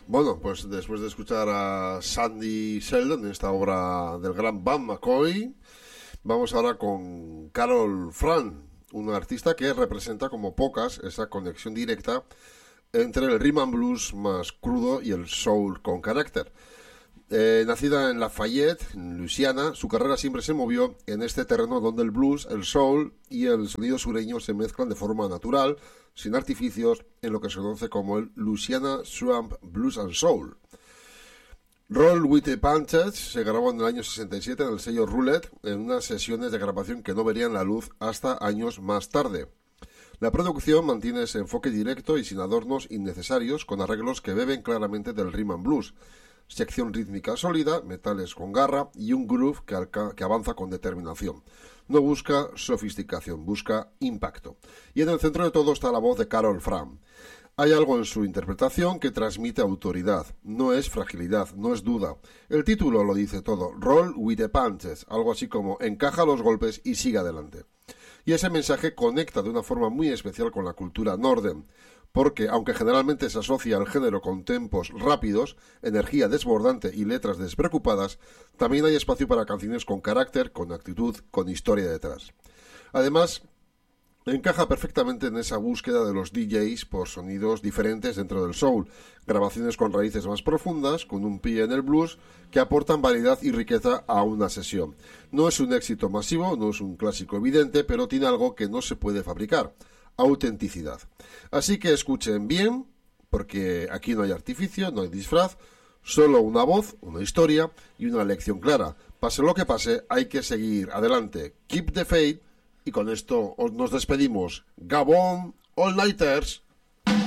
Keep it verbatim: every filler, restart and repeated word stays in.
Bueno, pues después de escuchar a Sandy Sheldon en esta obra del gran Bam McCoy, vamos ahora con Carol Fran, una artista que representa como pocas esa conexión directa entre el rhythm and blues más crudo y el soul con carácter. Eh, nacida en Lafayette, en Luisiana, su carrera siempre se movió en este terreno donde el blues, el soul y el sonido sureño se mezclan de forma natural, sin artificios, en lo que se conoce como el Louisiana Swamp Blues and Soul. Roll with the Punches se grabó en el año sesenta y siete en el sello Roulette, en unas sesiones de grabación que no verían la luz hasta años más tarde. La producción mantiene ese enfoque directo y sin adornos innecesarios, con arreglos que beben claramente del rhythm and blues, sección rítmica sólida, metales con garra y un groove que, alca- que avanza con determinación. No busca sofisticación, busca impacto. Y en el centro de todo está la voz de Carol Fran. Hay algo en su interpretación que transmite autoridad, no es fragilidad, no es duda. El título lo dice todo, Roll with the Punches, algo así como encaja los golpes y sigue adelante. Y ese mensaje conecta de una forma muy especial con la cultura Norden, porque, aunque generalmente se asocia al género con tempos rápidos, energía desbordante y letras despreocupadas, también hay espacio para canciones con carácter, con actitud, con historia detrás. Además, encaja perfectamente en esa búsqueda de los D Js por sonidos diferentes dentro del soul, grabaciones con raíces más profundas, con un pie en el blues, que aportan variedad y riqueza a una sesión. No es un éxito masivo, no es un clásico evidente, pero tiene algo que no se puede fabricar: autenticidad. Así que escuchen bien, porque aquí no hay artificio, no hay disfraz, solo una voz, una historia y una lección clara. Pase lo que pase, hay que seguir adelante. Keep the faith. Y con esto nos despedimos. Gabón, All Nighters.